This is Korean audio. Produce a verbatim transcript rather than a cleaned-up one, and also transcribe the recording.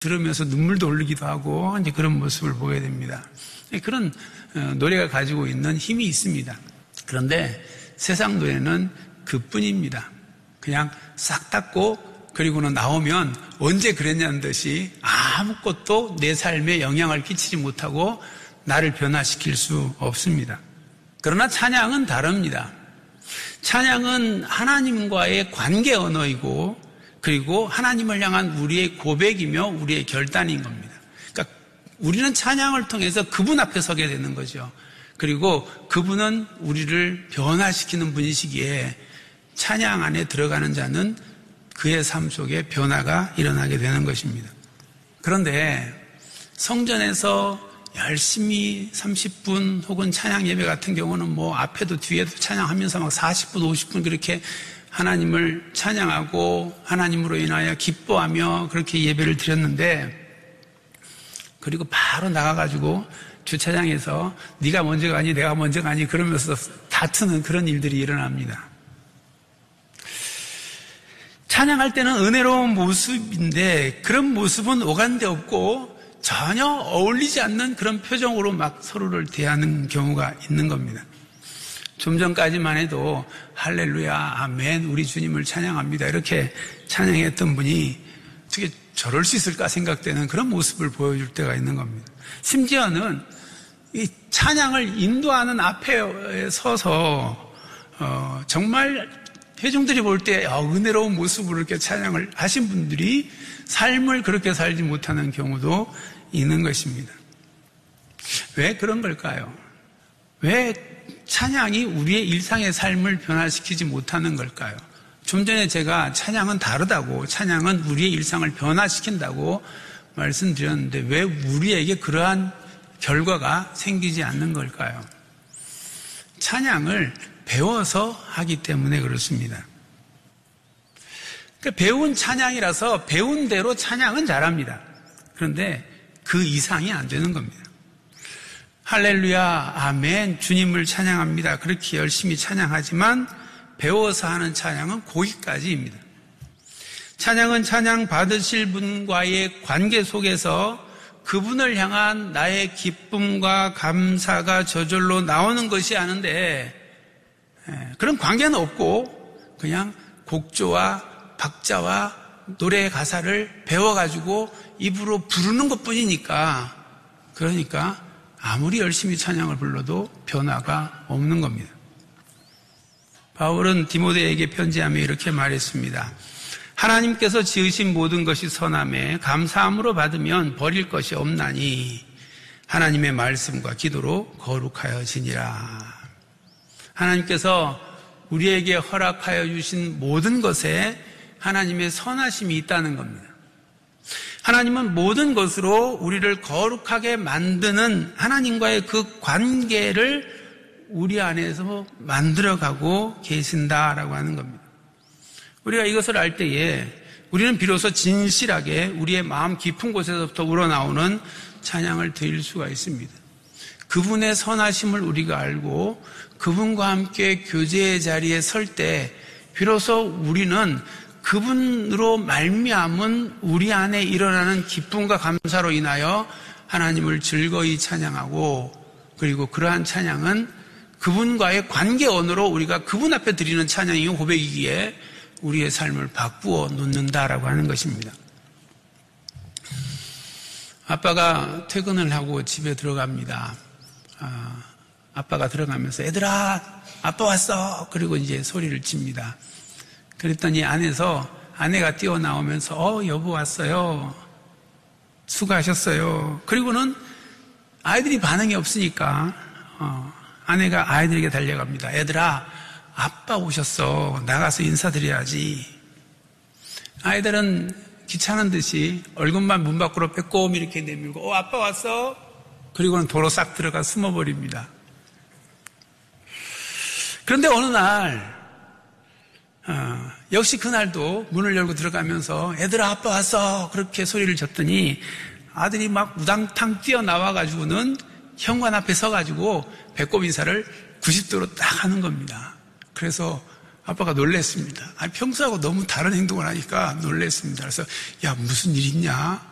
들으면서 눈물도 흘리기도 하고 이제 그런 모습을 보게 됩니다. 그런 노래가 가지고 있는 힘이 있습니다. 그런데 세상 노래는 그뿐입니다. 그냥 싹 닦고 그리고는 나오면 언제 그랬냐는 듯이 아무것도 내 삶에 영향을 끼치지 못하고 나를 변화시킬 수 없습니다. 그러나 찬양은 다릅니다. 찬양은 하나님과의 관계 언어이고 그리고 하나님을 향한 우리의 고백이며 우리의 결단인 겁니다. 그러니까 우리는 찬양을 통해서 그분 앞에 서게 되는 거죠. 그리고 그분은 우리를 변화시키는 분이시기에 찬양 안에 들어가는 자는 그의 삶 속에 변화가 일어나게 되는 것입니다. 그런데 성전에서 열심히 삼십 분 혹은 찬양 예배 같은 경우는 뭐 앞에도 뒤에도 찬양하면서 막 사십 분, 오십 분 그렇게 하나님을 찬양하고 하나님으로 인하여 기뻐하며 그렇게 예배를 드렸는데 그리고 바로 나가가지고 주차장에서 네가 먼저 가니 내가 먼저 가니 그러면서 다투는 그런 일들이 일어납니다. 찬양할 때는 은혜로운 모습인데 그런 모습은 오간데 없고 전혀 어울리지 않는 그런 표정으로 막 서로를 대하는 경우가 있는 겁니다. 좀 전까지만 해도 할렐루야, 아멘, 우리 주님을 찬양합니다. 이렇게 찬양했던 분이 어떻게 저럴 수 있을까 생각되는 그런 모습을 보여줄 때가 있는 겁니다. 심지어는 이 찬양을 인도하는 앞에 서서 어, 정말 회중들이 볼 때 은혜로운 모습으로 이렇게 찬양을 하신 분들이 삶을 그렇게 살지 못하는 경우도 있는 것입니다. 왜 그런 걸까요? 왜 찬양이 우리의 일상의 삶을 변화시키지 못하는 걸까요? 좀 전에 제가 찬양은 다르다고, 찬양은 우리의 일상을 변화시킨다고 말씀드렸는데 왜 우리에게 그러한 결과가 생기지 않는 걸까요? 찬양을 배워서 하기 때문에 그렇습니다. 그러니까 배운 찬양이라서 배운 대로 찬양은 잘합니다. 그런데 그 이상이 안 되는 겁니다. 할렐루야, 아멘, 주님을 찬양합니다. 그렇게 열심히 찬양하지만 배워서 하는 찬양은 거기까지입니다. 찬양은 찬양 받으실 분과의 관계 속에서 그분을 향한 나의 기쁨과 감사가 저절로 나오는 것이 아는데 그런 관계는 없고 그냥 곡조와 박자와 노래의 가사를 배워가지고 입으로 부르는 것뿐이니까 그러니까 아무리 열심히 찬양을 불러도 변화가 없는 겁니다. 바울은 디모데에게 편지하며 이렇게 말했습니다. 하나님께서 지으신 모든 것이 선함에 감사함으로 받으면 버릴 것이 없나니 하나님의 말씀과 기도로 거룩하여지니라. 하나님께서 우리에게 허락하여 주신 모든 것에 하나님의 선하심이 있다는 겁니다. 하나님은 모든 것으로 우리를 거룩하게 만드는 하나님과의 그 관계를 우리 안에서 만들어가고 계신다라고 하는 겁니다. 우리가 이것을 알 때에 우리는 비로소 진실하게 우리의 마음 깊은 곳에서부터 우러나오는 찬양을 드릴 수가 있습니다. 그분의 선하심을 우리가 알고 그분과 함께 교제의 자리에 설 때 비로소 우리는 그분으로 말미암은 우리 안에 일어나는 기쁨과 감사로 인하여 하나님을 즐거이 찬양하고 그리고 그러한 찬양은 그분과의 관계 언어로 우리가 그분 앞에 드리는 찬양이 고백이기에 우리의 삶을 바꾸어 놓는다라고 하는 것입니다. 아빠가 퇴근을 하고 집에 들어갑니다. 아, 아빠가 들어가면서 애들아 아빠 왔어 그리고 이제 소리를 칩니다. 그랬더니 안에서 아내가 뛰어나오면서 어 여보 왔어요 수고하셨어요. 그리고는 아이들이 반응이 없으니까 어, 아내가 아이들에게 달려갑니다. 애들아 아빠 오셨어 나가서 인사드려야지. 아이들은 귀찮은 듯이 얼굴만 문 밖으로 빼꼼 이렇게 내밀고 어 아빠 왔어 그리고는 도로 싹 들어가 숨어버립니다. 그런데 어느 날 어, 역시 그날도 문을 열고 들어가면서 애들아 아빠 왔어 그렇게 소리를 쳤더니 아들이 막 우당탕 뛰어나와가지고는 현관 앞에 서가지고 배꼽 인사를 구십 도로 딱 하는 겁니다. 그래서 아빠가 놀랬습니다. 아니, 평소하고 너무 다른 행동을 하니까 놀랬습니다. 그래서 야 무슨 일 있냐